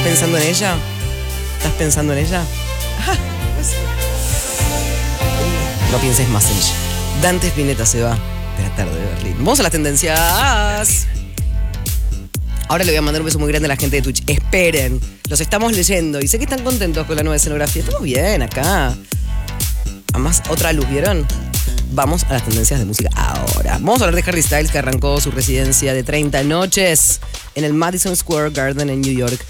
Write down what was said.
pensando en ella? ¿Estás pensando en ella? No pienses más en ella. Dante Spinetta se va de la tarde de Berlín. Vamos a las tendencias. Ahora le voy a mandar un beso muy grande a la gente de Twitch. Esperen, los estamos leyendo y sé que están contentos con la nueva escenografía. Estamos bien acá. Además, otra luz, ¿vieron? Vamos a las tendencias de música ahora. Vamos a hablar de Harry Styles, que arrancó su residencia de 30 noches en el Madison Square Garden en New York